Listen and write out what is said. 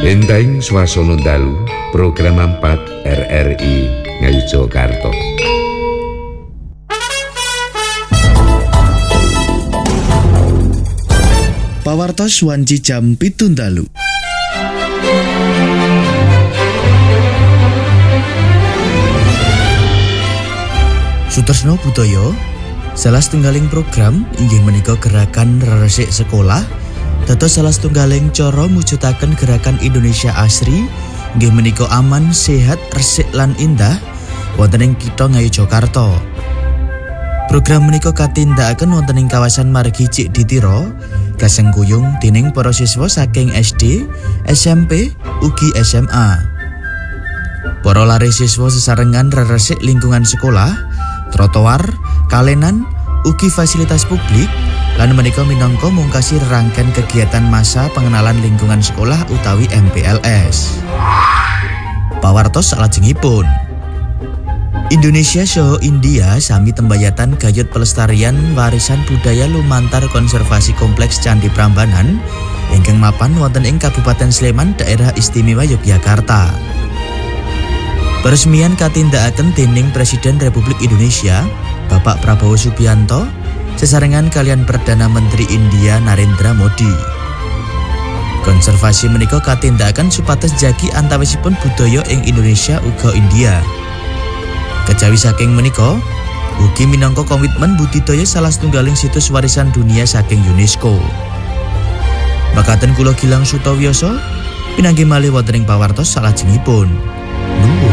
Lintang swasana dalu program 4 RRI Ngayogyakarta. Pawartos wanci jam 7 dalu. Sutresna budaya salah setunggaling program inggih menika gerakan resik sekolah. Dados salah setunggaling cara mujudaken gerakan Indonesia Asri inggih menika aman, sehat, resik lan indah wonten ing kitha Ngayogyakarta. Program menika katindakaken wonten ing kawasan Margi Cik Ditiro, kasengkuyung dening para siswa saking SD, SMP, ugi SMA. Para lare siswa sesarengan reresik lingkungan sekolah, trotoar, kalenan, ugi fasilitas publik, lan menika minangka mungkasi rangkaian kegiatan masa pengenalan lingkungan sekolah utawi MPLS. Pawartos salajengipun, Indonesia saha India sami tembayatan gayut pelestarian warisan budaya lumantar konservasi kompleks Candi Prambanan ingkang mapan wonten ing Kabupaten Sleman, Daerah Istimewa Yogyakarta. Peresmian katindakaken dening Presiden Republik Indonesia Bapak Prabowo Subianto sesarengan kalian Perdana Menteri India Narendra Modi. Konservasi menika katindakaken supados jagi antawisipun budaya ing Indonesia uga India. Kejawi saking menika ugi minangka komitmen budidaya salah setunggaling situs warisan dunia saking UNESCO. Makaten kula Gilang Sutawiyasa pinanggih malih wonten ing pawartos salajengipun. Nuwun.